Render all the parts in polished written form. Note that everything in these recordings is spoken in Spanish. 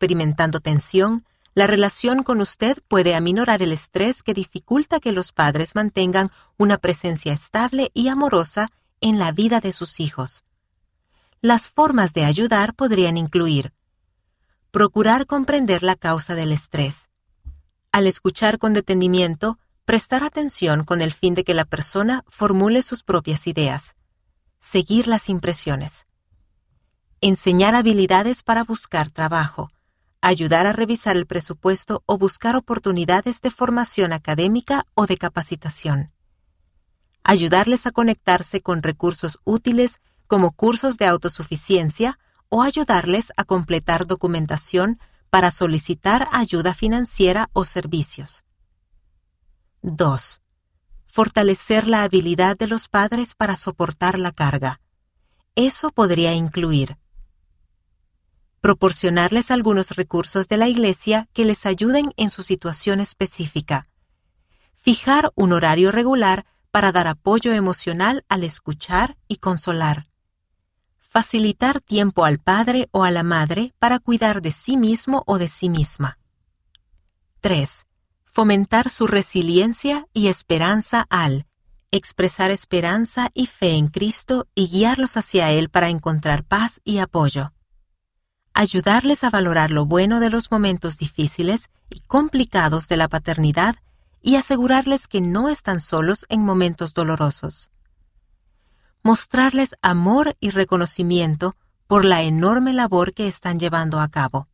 experimentando tensión, la relación con usted puede aminorar el estrés que dificulta que los padres mantengan una presencia estable y amorosa en la vida de sus hijos. Las formas de ayudar podrían incluir: procurar comprender la causa del estrés. Al escuchar con detenimiento, prestar atención con el fin de que la persona formule sus propias ideas. Seguir las impresiones. Enseñar habilidades para buscar trabajo. Ayudar a revisar el presupuesto o buscar oportunidades de formación académica o de capacitación. Ayudarles a conectarse con recursos útiles como cursos de autosuficiencia o ayudarles a completar documentación para solicitar ayuda financiera o servicios. 2. Fortalecer la habilidad de los padres para soportar la carga. Eso podría incluir: proporcionarles algunos recursos de la iglesia que les ayuden en su situación específica. Fijar un horario regular para dar apoyo emocional al escuchar y consolar. Facilitar tiempo al padre o a la madre para cuidar de sí mismo o de sí misma. 3. Fomentar su resiliencia y esperanza al expresar esperanza y fe en Cristo y guiarlos hacia Él para encontrar paz y apoyo. Ayudarles a valorar lo bueno de los momentos difíciles y complicados de la paternidad y asegurarles que no están solos en momentos dolorosos. Mostrarles amor y reconocimiento por la enorme labor que están llevando a cabo.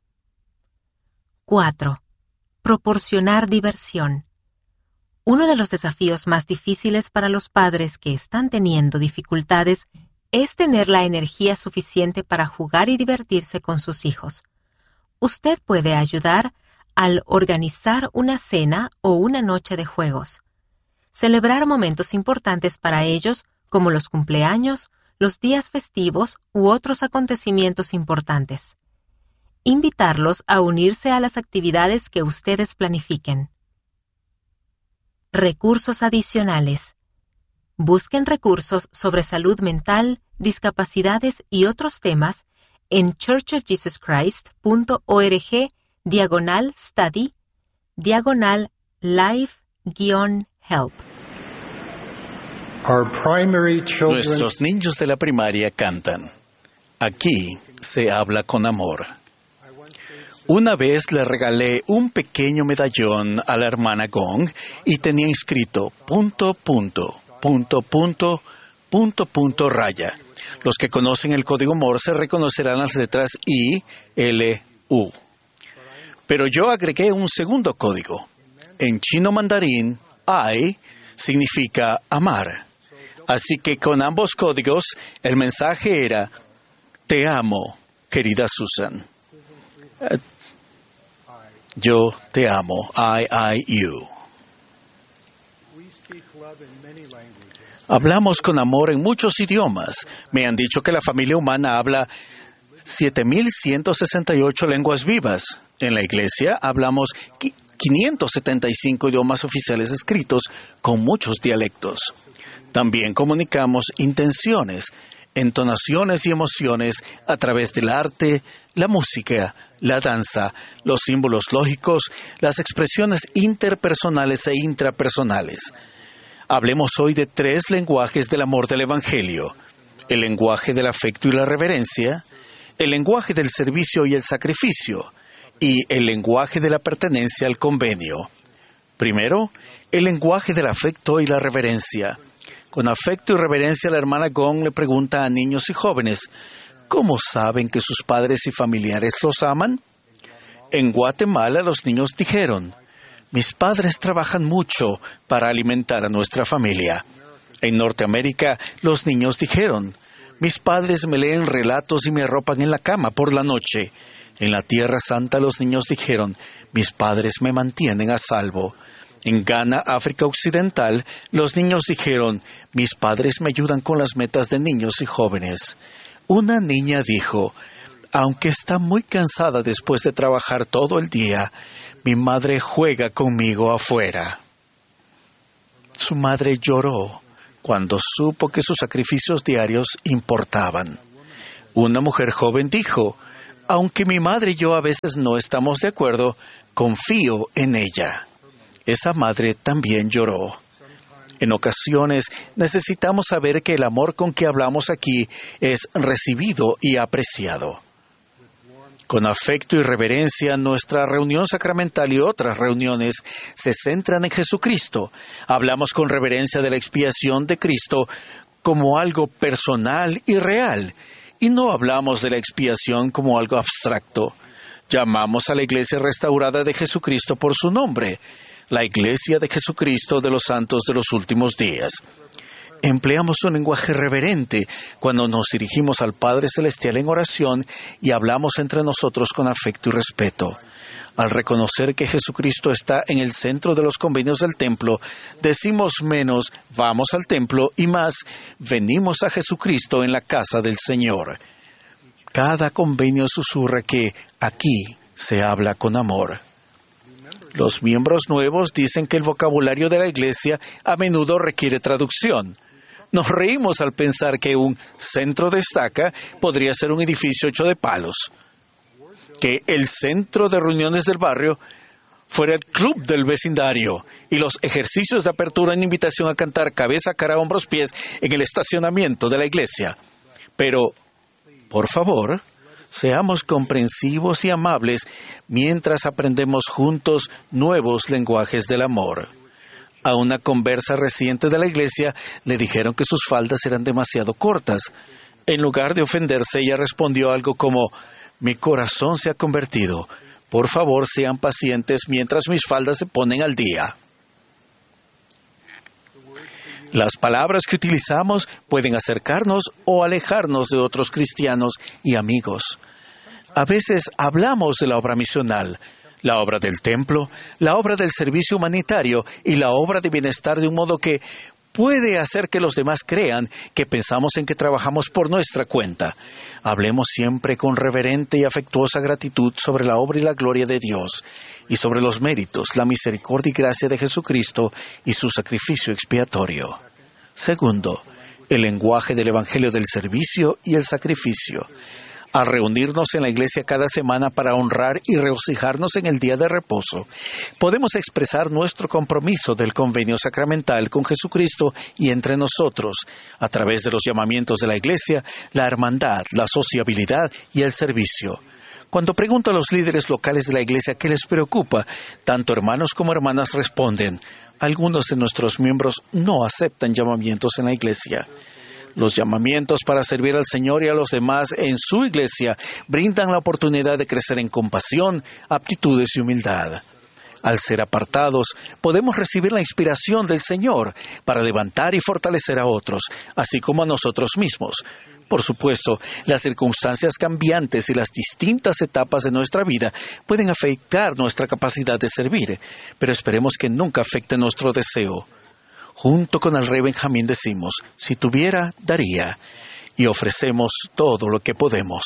4. Proporcionar diversión. Uno de los desafíos más difíciles para los padres que están teniendo dificultades es tener la energía suficiente para jugar y divertirse con sus hijos. Usted puede ayudar al organizar una cena o una noche de juegos. Celebrar momentos importantes para ellos como los cumpleaños, los días festivos u otros acontecimientos importantes. Invitarlos a unirse a las actividades que ustedes planifiquen. Recursos adicionales. Busquen recursos sobre salud mental, discapacidades y otros temas en churchofjesuschrist.org/study/life-help. Nuestros niños de la primaria cantan: aquí se habla con amor. Una vez le regalé un pequeño medallón a la hermana Gong y tenía inscrito ... raya. Los que conocen el código Morse reconocerán las letras I, L, U. Pero yo agregué un segundo código. En chino mandarín, I significa amar. Así que con ambos códigos, el mensaje era: te amo, querida Susan. Yo te amo. you. Hablamos con amor en muchos idiomas. Me han dicho que la familia humana habla 7,168 lenguas vivas. En la iglesia hablamos 575 idiomas oficiales escritos con muchos dialectos. También comunicamos intenciones, entonaciones y emociones a través del arte, la música, la danza, los símbolos lógicos, las expresiones interpersonales e intrapersonales. Hablemos hoy de 3 lenguajes del amor del Evangelio: el lenguaje del afecto y la reverencia, el lenguaje del servicio y el sacrificio, y el lenguaje de la pertenencia al convenio. Primero, el lenguaje del afecto y la reverencia. Con afecto y reverencia, la hermana Gong le pregunta a niños y jóvenes: ¿cómo saben que sus padres y familiares los aman? En Guatemala, los niños dijeron: mis padres trabajan mucho para alimentar a nuestra familia. En Norteamérica, los niños dijeron: mis padres me leen relatos y me arropan en la cama por la noche. En la Tierra Santa, los niños dijeron: mis padres me mantienen a salvo. En Ghana, África Occidental, los niños dijeron: mis padres me ayudan con las metas de niños y jóvenes. Una niña dijo: aunque está muy cansada después de trabajar todo el día, mi madre juega conmigo afuera. Su madre lloró cuando supo que sus sacrificios diarios importaban. Una mujer joven dijo: Aunque mi madre y yo a veces no estamos de acuerdo, confío en ella. Esa madre también lloró. En ocasiones necesitamos saber que el amor con que hablamos aquí es recibido y apreciado. Con afecto y reverencia, nuestra reunión sacramental y otras reuniones se centran en Jesucristo. Hablamos con reverencia de la expiación de Cristo como algo personal y real, y no hablamos de la expiación como algo abstracto. Llamamos a la Iglesia restaurada de Jesucristo por su nombre, la Iglesia de Jesucristo de los Santos de los Últimos Días. Empleamos un lenguaje reverente cuando nos dirigimos al Padre Celestial en oración y hablamos entre nosotros con afecto y respeto. Al reconocer que Jesucristo está en el centro de los convenios del templo, decimos menos vamos al templo y más venimos a Jesucristo en la casa del Señor. Cada convenio susurra que aquí se habla con amor. Los miembros nuevos dicen que el vocabulario de la Iglesia a menudo requiere traducción. Nos reímos al pensar que un centro de estaca podría ser un edificio hecho de palos. Que el centro de reuniones del barrio fuera el club del vecindario y los ejercicios de apertura en invitación a cantar cabeza, cara, hombros, pies en el estacionamiento de la iglesia. Pero, por favor, seamos comprensivos y amables mientras aprendemos juntos nuevos lenguajes del amor. A una conversa reciente de la iglesia le dijeron que sus faldas eran demasiado cortas. En lugar de ofenderse, ella respondió algo como: mi corazón se ha convertido. Por favor, sean pacientes mientras mis faldas se ponen al día. Las palabras que utilizamos pueden acercarnos o alejarnos de otros cristianos y amigos. A veces hablamos de la obra misional, la obra del templo, la obra del servicio humanitario y la obra de bienestar de un modo que puede hacer que los demás crean que pensamos en que trabajamos por nuestra cuenta. Hablemos siempre con reverente y afectuosa gratitud sobre la obra y la gloria de Dios y sobre los méritos, la misericordia y gracia de Jesucristo y su sacrificio expiatorio. Segundo, el lenguaje del Evangelio del servicio y el sacrificio. Al reunirnos en la iglesia cada semana para honrar y regocijarnos en el día de reposo, podemos expresar nuestro compromiso del convenio sacramental con Jesucristo y entre nosotros, a través de los llamamientos de la iglesia, la hermandad, la sociabilidad y el servicio. Cuando pregunto a los líderes locales de la iglesia qué les preocupa, tanto hermanos como hermanas responden: algunos de nuestros miembros no aceptan llamamientos en la iglesia. Los llamamientos para servir al Señor y a los demás en su iglesia brindan la oportunidad de crecer en compasión, aptitudes y humildad. Al ser apartados, podemos recibir la inspiración del Señor para levantar y fortalecer a otros, así como a nosotros mismos. Por supuesto, las circunstancias cambiantes y las distintas etapas de nuestra vida pueden afectar nuestra capacidad de servir, pero esperemos que nunca afecte nuestro deseo. Junto con el rey Benjamín decimos: si tuviera, daría, y ofrecemos todo lo que podemos.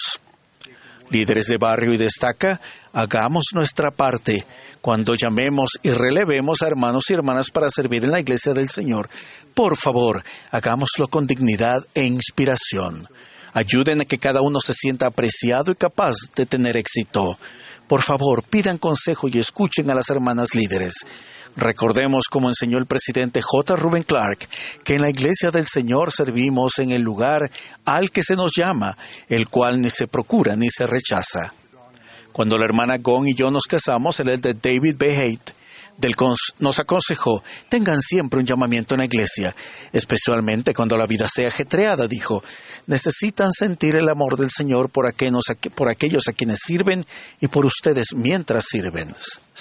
Líderes de barrio y de estaca, hagamos nuestra parte cuando llamemos y relevemos a hermanos y hermanas para servir en la iglesia del Señor. Por favor, hagámoslo con dignidad e inspiración. Ayuden a que cada uno se sienta apreciado y capaz de tener éxito. Por favor, pidan consejo y escuchen a las hermanas líderes. Recordemos, como enseñó el presidente J. Reuben Clark, que en la Iglesia del Señor servimos en el lugar al que se nos llama, el cual ni se procura ni se rechaza. Cuando la hermana Gong y yo nos casamos, el elder David B. Haight nos aconsejó: tengan siempre un llamamiento en la iglesia, especialmente cuando la vida sea ajetreada, dijo. Necesitan sentir el amor del Señor por aquellos a quienes sirven y por ustedes mientras sirven.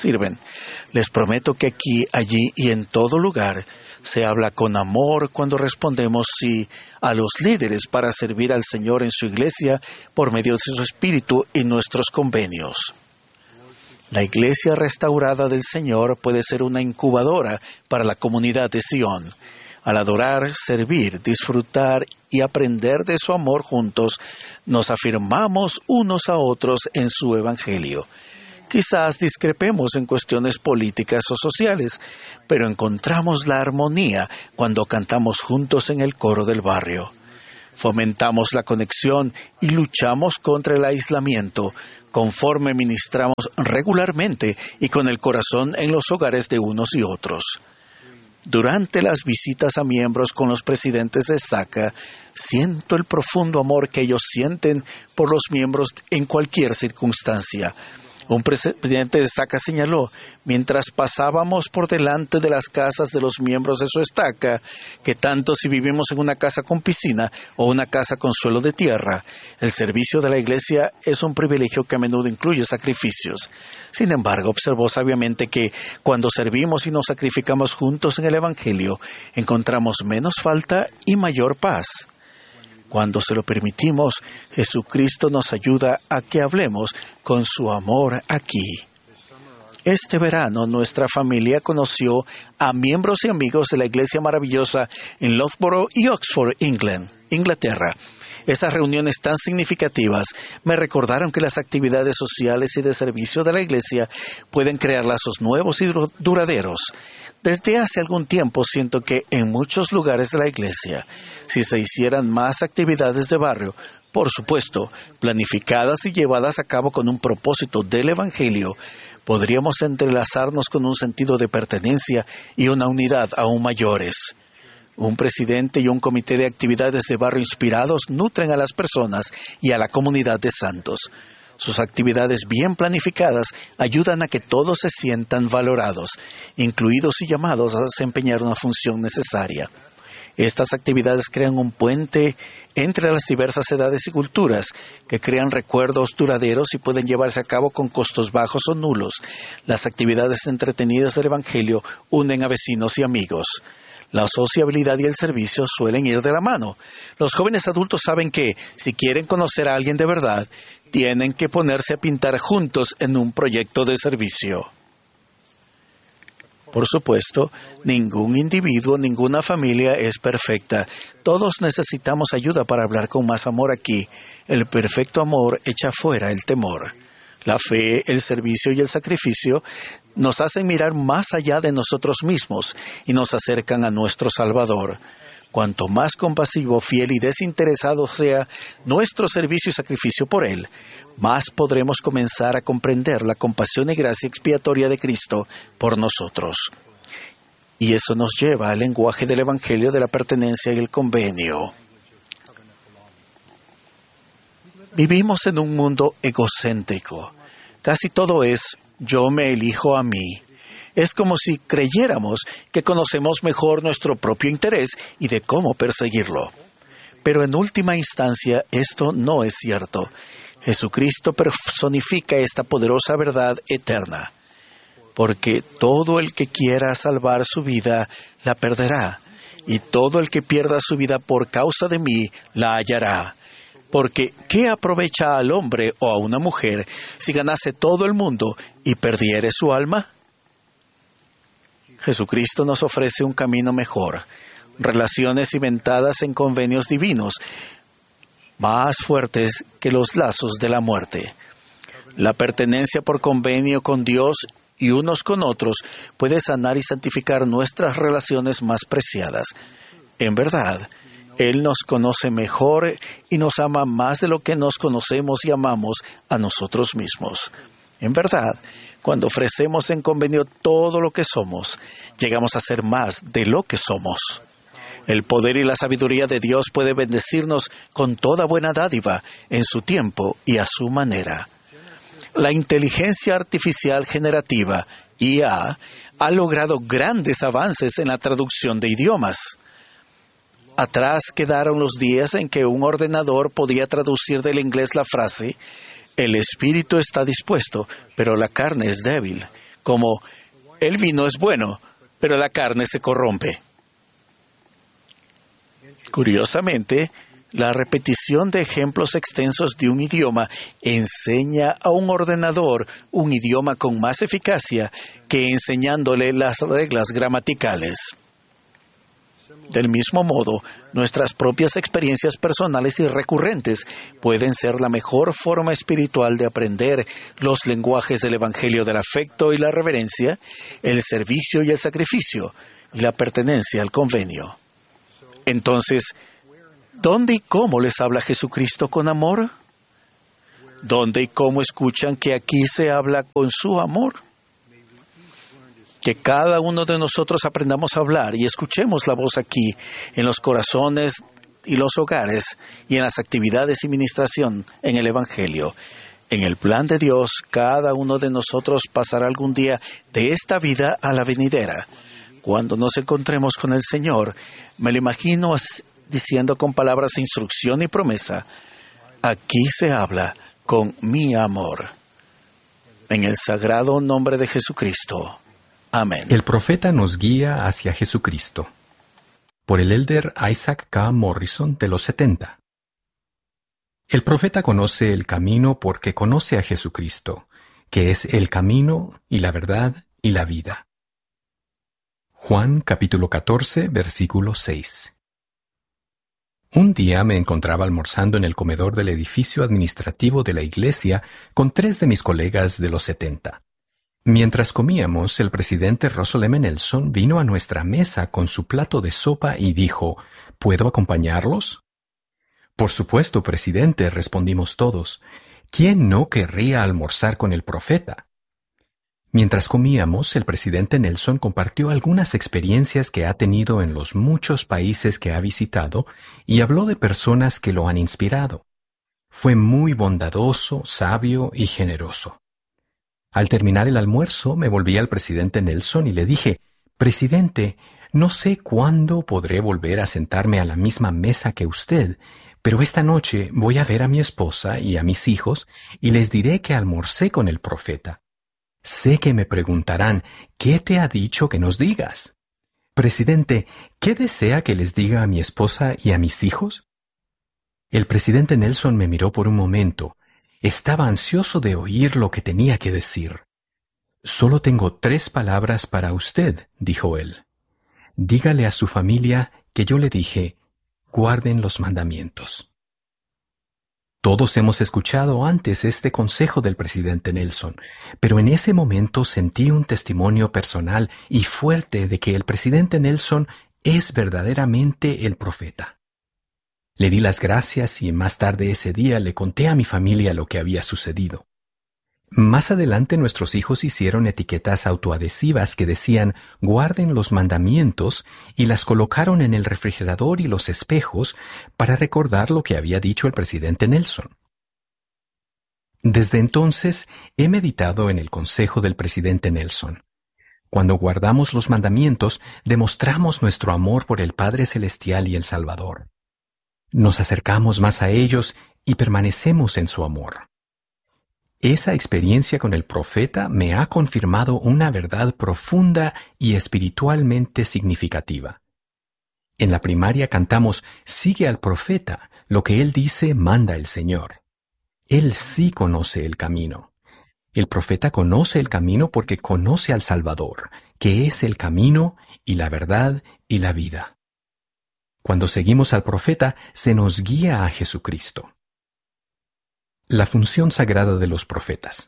Les prometo que aquí, allí y en todo lugar se habla con amor cuando respondemos sí a los líderes para servir al Señor en su iglesia por medio de su Espíritu y nuestros convenios. La iglesia restaurada del Señor puede ser una incubadora para la comunidad de Sion. Al adorar, servir, disfrutar y aprender de su amor juntos, nos afirmamos unos a otros en su evangelio. Quizás discrepemos en cuestiones políticas o sociales, pero encontramos la armonía cuando cantamos juntos en el coro del barrio. Fomentamos la conexión y luchamos contra el aislamiento conforme ministramos regularmente y con el corazón en los hogares de unos y otros. Durante las visitas a miembros con los presidentes de SACA, siento el profundo amor que ellos sienten por los miembros en cualquier circunstancia. Un presidente de SACA señaló, mientras pasábamos por delante de las casas de los miembros de su estaca, que tanto si vivimos en una casa con piscina o una casa con suelo de tierra, el servicio de la iglesia es un privilegio que a menudo incluye sacrificios. Sin embargo, observó sabiamente que cuando servimos y nos sacrificamos juntos en el Evangelio, encontramos menos falta y mayor paz. Cuando se lo permitimos, Jesucristo nos ayuda a que hablemos con su amor aquí. Este verano, nuestra familia conoció a miembros y amigos de la Iglesia Maravillosa en Loughborough y Oxford, Inglaterra. Esas reuniones tan significativas me recordaron que las actividades sociales y de servicio de la Iglesia pueden crear lazos nuevos y duraderos. Desde hace algún tiempo siento que en muchos lugares de la Iglesia, si se hicieran más actividades de barrio, por supuesto, planificadas y llevadas a cabo con un propósito del Evangelio, podríamos entrelazarnos con un sentido de pertenencia y una unidad aún mayores. Un presidente y un comité de actividades de barrio inspirados nutren a las personas y a la comunidad de santos. Sus actividades bien planificadas ayudan a que todos se sientan valorados, incluidos y llamados a desempeñar una función necesaria. Estas actividades crean un puente entre las diversas edades y culturas, que crean recuerdos duraderos y pueden llevarse a cabo con costos bajos o nulos. Las actividades entretenidas del Evangelio unen a vecinos y amigos. La sociabilidad y el servicio suelen ir de la mano. Los jóvenes adultos saben que, si quieren conocer a alguien de verdad, tienen que ponerse a pintar juntos en un proyecto de servicio. Por supuesto, ningún individuo, ninguna familia es perfecta. Todos necesitamos ayuda para hablar con más amor aquí. El perfecto amor echa fuera el temor. La fe, el servicio y el sacrificio nos hacen mirar más allá de nosotros mismos y nos acercan a nuestro Salvador. Cuanto más compasivo, fiel y desinteresado sea nuestro servicio y sacrificio por Él, más podremos comenzar a comprender la compasión y gracia expiatoria de Cristo por nosotros. Y eso nos lleva al lenguaje del Evangelio de la pertenencia y el convenio. Vivimos en un mundo egocéntrico. Casi todo es yo me elijo a mí. Es como si creyéramos que conocemos mejor nuestro propio interés y de cómo perseguirlo. Pero en última instancia, esto no es cierto. Jesucristo personifica esta poderosa verdad eterna. Porque todo el que quiera salvar su vida, la perderá. Y todo el que pierda su vida por causa de mí, la hallará. Porque, ¿qué aprovecha al hombre o a una mujer si ganase todo el mundo y perdiere su alma? Jesucristo nos ofrece un camino mejor, relaciones cimentadas en convenios divinos, más fuertes que los lazos de la muerte. La pertenencia por convenio con Dios y unos con otros puede sanar y santificar nuestras relaciones más preciadas. En verdad, Él nos conoce mejor y nos ama más de lo que nos conocemos y amamos a nosotros mismos. En verdad, cuando ofrecemos en convenio todo lo que somos, llegamos a ser más de lo que somos. El poder y la sabiduría de Dios puede bendecirnos con toda buena dádiva en su tiempo y a su manera. La inteligencia artificial generativa, IA, ha logrado grandes avances en la traducción de idiomas. Atrás quedaron los días en que un ordenador podía traducir del inglés la frase «El espíritu está dispuesto, pero la carne es débil», como «El vino es bueno, pero la carne se corrompe». Curiosamente, la repetición de ejemplos extensos de un idioma enseña a un ordenador un idioma con más eficacia que enseñándole las reglas gramaticales. Del mismo modo, nuestras propias experiencias personales y recurrentes pueden ser la mejor forma espiritual de aprender los lenguajes del Evangelio del afecto y la reverencia, el servicio y el sacrificio, y la pertenencia al convenio. Entonces, ¿Dónde y cómo les habla Jesucristo con amor? ¿Dónde y cómo escuchan que aquí se habla con su amor? Que cada uno de nosotros aprendamos a hablar y escuchemos la voz aquí, en los corazones y los hogares, y en las actividades y ministración en el Evangelio. En el plan de Dios, cada uno de nosotros pasará algún día de esta vida a la venidera. Cuando nos encontremos con el Señor, me lo imagino diciendo con palabras de instrucción y promesa: aquí se habla con mi amor. En el sagrado nombre de Jesucristo. Amén. El profeta nos guía hacia Jesucristo. Por el elder Isaac K. Morrison de los 70. El profeta conoce el camino porque conoce a Jesucristo, que es el camino y la verdad y la vida. Juan capítulo 14, versículo 6. Un día me encontraba almorzando en el comedor del edificio administrativo de la iglesia con 3 de mis colegas de los 70. Mientras comíamos, el presidente Russell M. Nelson vino a nuestra mesa con su plato de sopa y dijo: ¿Puedo acompañarlos? Por supuesto, presidente, respondimos todos. ¿Quién no querría almorzar con el profeta? Mientras comíamos, el presidente Nelson compartió algunas experiencias que ha tenido en los muchos países que ha visitado y habló de personas que lo han inspirado. Fue muy bondadoso, sabio y generoso. Al terminar el almuerzo, me volví al presidente Nelson y le dije: Presidente, no sé cuándo podré volver a sentarme a la misma mesa que usted, pero esta noche voy a ver a mi esposa y a mis hijos y les diré que almorcé con el profeta. Sé que me preguntarán: ¿qué te ha dicho que nos digas? Presidente, ¿qué desea que les diga a mi esposa y a mis hijos? El presidente Nelson me miró por un momento. Estaba ansioso de oír lo que tenía que decir. Solo tengo 3 palabras para usted, dijo él. Dígale a su familia que yo le dije: guarden los mandamientos. Todos hemos escuchado antes este consejo del presidente Nelson, pero en ese momento sentí un testimonio personal y fuerte de que el presidente Nelson es verdaderamente el profeta. Le di las gracias y más tarde ese día le conté a mi familia lo que había sucedido. Más adelante nuestros hijos hicieron etiquetas autoadhesivas que decían «guarden los mandamientos» y las colocaron en el refrigerador y los espejos para recordar lo que había dicho el presidente Nelson. Desde entonces he meditado en el consejo del presidente Nelson. Cuando guardamos los mandamientos, demostramos nuestro amor por el Padre Celestial y el Salvador. Nos acercamos más a ellos y permanecemos en su amor. Esa experiencia con el profeta me ha confirmado una verdad profunda y espiritualmente significativa. En la primaria cantamos «Sigue al profeta, lo que él dice manda el Señor». Él sí conoce el camino. El profeta conoce el camino porque conoce al Salvador, que es el camino y la verdad y la vida. Cuando seguimos al profeta, se nos guía a Jesucristo. La función sagrada de los profetas.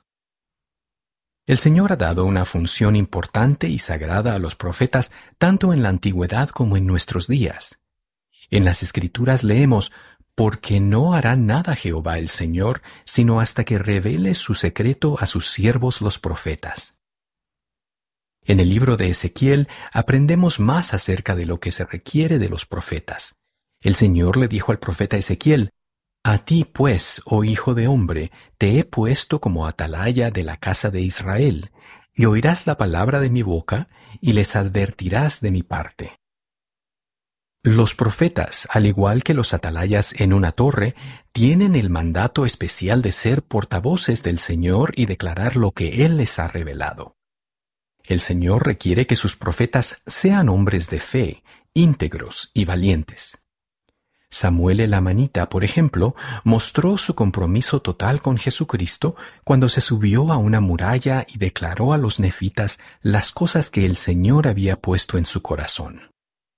El Señor ha dado una función importante y sagrada a los profetas tanto en la antigüedad como en nuestros días. En las Escrituras leemos: «Porque no hará nada Jehová el Señor, sino hasta que revele su secreto a sus siervos los profetas». En el libro de Ezequiel aprendemos más acerca de lo que se requiere de los profetas. El Señor le dijo al profeta Ezequiel: «A ti, pues, oh hijo de hombre, te he puesto como atalaya de la casa de Israel, y oirás la palabra de mi boca, y les advertirás de mi parte». Los profetas, al igual que los atalayas en una torre, tienen el mandato especial de ser portavoces del Señor y declarar lo que Él les ha revelado. El Señor requiere que sus profetas sean hombres de fe, íntegros y valientes. Samuel el amanita, por ejemplo, mostró su compromiso total con Jesucristo cuando se subió a una muralla y declaró a los nefitas las cosas que el Señor había puesto en su corazón.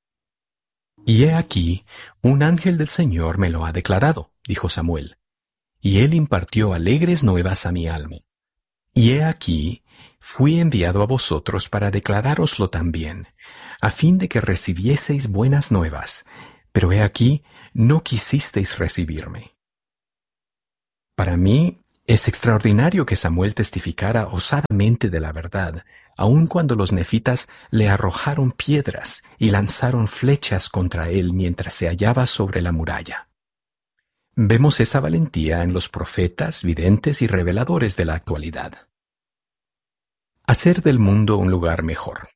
«Y he aquí, un ángel del Señor me lo ha declarado», dijo Samuel, «y él impartió alegres nuevas a mi alma. Y he aquí, fui enviado a vosotros para declarároslo también, a fin de que recibieseis buenas nuevas, pero he aquí, no quisisteis recibirme. Para mí, es extraordinario que Samuel testificara osadamente de la verdad, aun cuando los nefitas le arrojaron piedras y lanzaron flechas contra él mientras se hallaba sobre la muralla. Vemos esa valentía en los profetas, videntes y reveladores de la actualidad. Hacer del mundo un lugar mejor.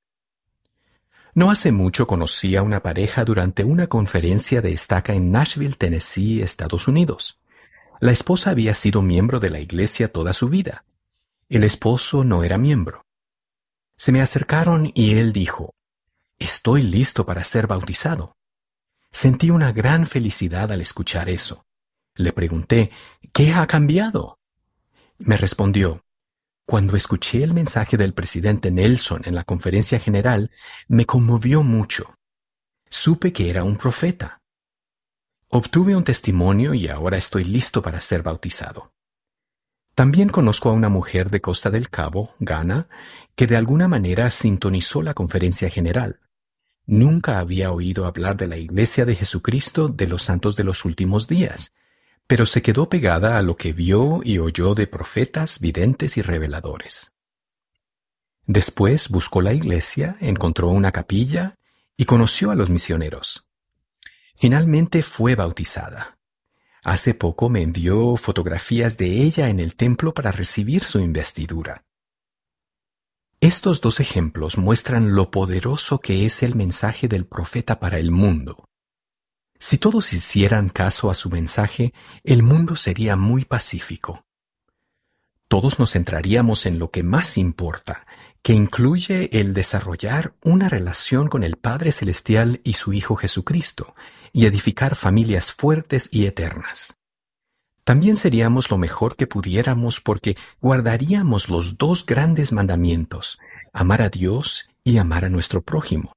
No hace mucho conocí a una pareja durante una conferencia de estaca en Nashville, Tennessee, Estados Unidos. La esposa había sido miembro de la iglesia toda su vida. El esposo no era miembro. Se me acercaron y él dijo, «Estoy listo para ser bautizado». Sentí una gran felicidad al escuchar eso. Le pregunté, «¿Qué ha cambiado?». Me respondió, «Cuando escuché el mensaje del presidente Nelson en la conferencia general, me conmovió mucho. Supe que era un profeta. Obtuve un testimonio y ahora estoy listo para ser bautizado». También conozco a una mujer de Costa del Cabo, Ghana, que de alguna manera sintonizó la conferencia general. Nunca había oído hablar de la Iglesia de Jesucristo de los Santos de los Últimos Días, pero se quedó pegada a lo que vio y oyó de profetas, videntes y reveladores. Después buscó la iglesia, encontró una capilla y conoció a los misioneros. Finalmente fue bautizada. Hace poco me envió fotografías de ella en el templo para recibir su investidura. Estos dos ejemplos muestran lo poderoso que es el mensaje del profeta para el mundo. Si todos hicieran caso a su mensaje, el mundo sería muy pacífico. Todos nos centraríamos en lo que más importa, que incluye el desarrollar una relación con el Padre Celestial y su Hijo Jesucristo, y edificar familias fuertes y eternas. También seríamos lo mejor que pudiéramos porque guardaríamos los dos grandes mandamientos, amar a Dios y amar a nuestro prójimo.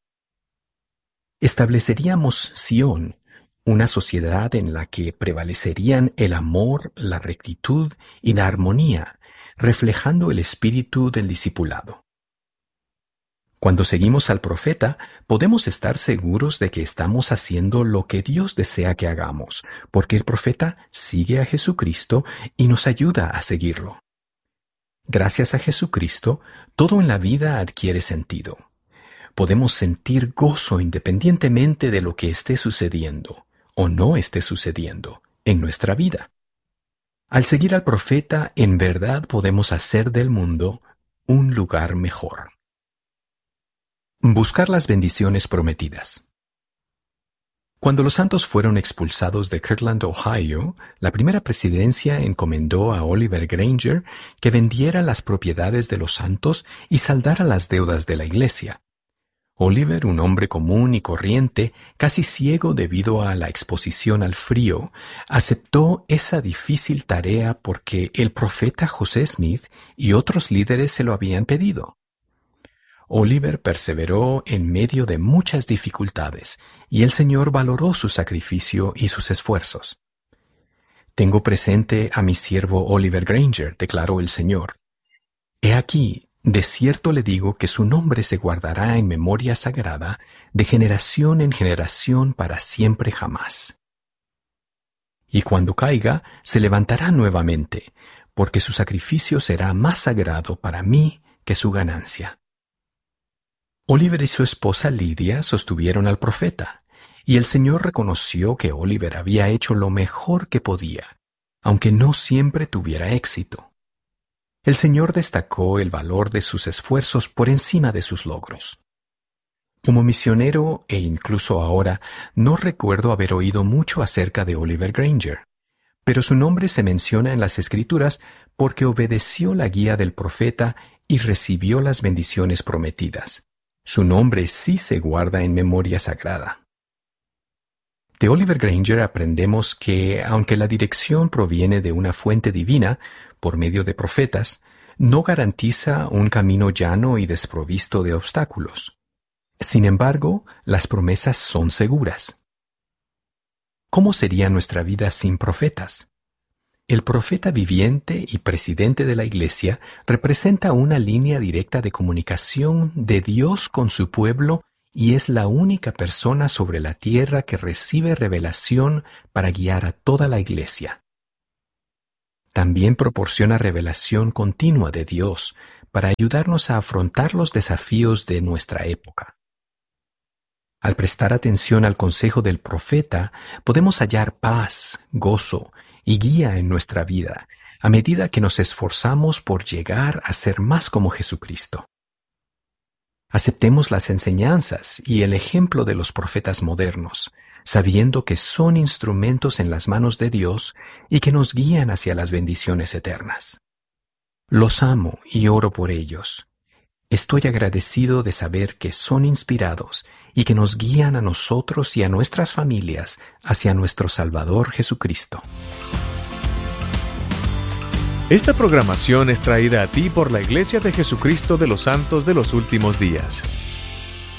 Estableceríamos Sión, una sociedad en la que prevalecerían el amor, la rectitud y la armonía, reflejando el espíritu del discipulado. Cuando seguimos al profeta, podemos estar seguros de que estamos haciendo lo que Dios desea que hagamos, porque el profeta sigue a Jesucristo y nos ayuda a seguirlo. Gracias a Jesucristo, todo en la vida adquiere sentido. Podemos sentir gozo independientemente de lo que esté sucediendo o no esté sucediendo en nuestra vida. Al seguir al profeta, en verdad podemos hacer del mundo un lugar mejor. Buscar las bendiciones prometidas. Cuando los santos fueron expulsados de Kirtland, Ohio, la primera presidencia encomendó a Oliver Granger que vendiera las propiedades de los santos y saldara las deudas de la iglesia. Oliver, un hombre común y corriente, casi ciego debido a la exposición al frío, aceptó esa difícil tarea porque el profeta José Smith y otros líderes se lo habían pedido. Oliver perseveró en medio de muchas dificultades, y el Señor valoró su sacrificio y sus esfuerzos. «Tengo presente a mi siervo Oliver Granger», declaró el Señor. «He aquí, de cierto le digo que su nombre se guardará en memoria sagrada de generación en generación para siempre jamás. Y cuando caiga, se levantará nuevamente, porque su sacrificio será más sagrado para mí que su ganancia». Oliver y su esposa Lidia sostuvieron al profeta, y el Señor reconoció que Oliver había hecho lo mejor que podía, aunque no siempre tuviera éxito. El Señor destacó el valor de sus esfuerzos por encima de sus logros. Como misionero, e incluso ahora, no recuerdo haber oído mucho acerca de Oliver Granger, pero su nombre se menciona en las Escrituras porque obedeció la guía del profeta y recibió las bendiciones prometidas. Su nombre sí se guarda en memoria sagrada. De Oliver Granger aprendemos que, aunque la dirección proviene de una fuente divina, por medio de profetas, no garantiza un camino llano y desprovisto de obstáculos. Sin embargo, las promesas son seguras. ¿Cómo sería nuestra vida sin profetas? El profeta viviente y presidente de la Iglesia representa una línea directa de comunicación de Dios con su pueblo y es la única persona sobre la tierra que recibe revelación para guiar a toda la Iglesia. También proporciona revelación continua de Dios para ayudarnos a afrontar los desafíos de nuestra época. Al prestar atención al consejo del profeta, podemos hallar paz, gozo y guía en nuestra vida a medida que nos esforzamos por llegar a ser más como Jesucristo. Aceptemos las enseñanzas y el ejemplo de los profetas modernos, sabiendo que son instrumentos en las manos de Dios y que nos guían hacia las bendiciones eternas. Los amo y oro por ellos. Estoy agradecido de saber que son inspirados y que nos guían a nosotros y a nuestras familias hacia nuestro Salvador Jesucristo. Esta programación es traída a ti por la Iglesia de Jesucristo de los Santos de los Últimos Días.